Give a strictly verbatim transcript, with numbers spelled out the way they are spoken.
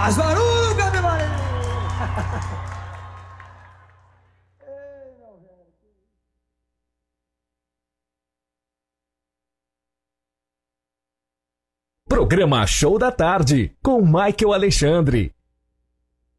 Faz barulho, Capibaribe! Programa Show da Tarde, com Michael Alexandre.